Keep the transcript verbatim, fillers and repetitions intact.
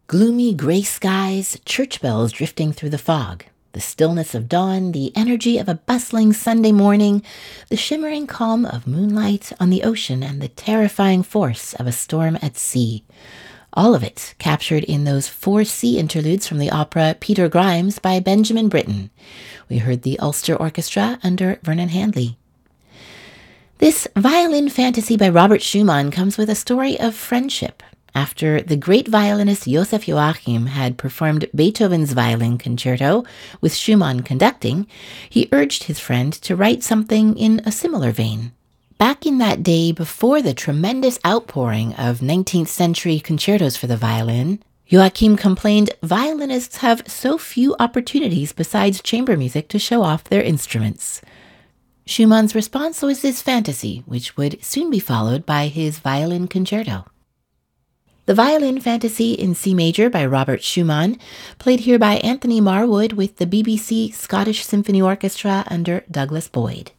Gloomy gray skies, church bells drifting through the fog, the stillness of dawn, the energy of a bustling Sunday morning, the shimmering calm of moonlight on the ocean, and the terrifying force of a storm at sea. All of it captured in those four sea interludes from the opera Peter Grimes by Benjamin Britten. We heard the Ulster Orchestra under Vernon Handley. This violin fantasy by Robert Schumann comes with a story of friendship. After the great violinist Joseph Joachim had performed Beethoven's violin concerto with Schumann conducting, he urged his friend to write something in a similar vein. Back in that day, before the tremendous outpouring of nineteenth century concertos for the violin, Joachim complained violinists have so few opportunities besides chamber music to show off their instruments. Schumann's response was this fantasy, which would soon be followed by his violin concerto. The Violin Fantasy in C Major by Robert Schumann, played here by Anthony Marwood with the B B C Scottish Symphony Orchestra under Douglas Boyd.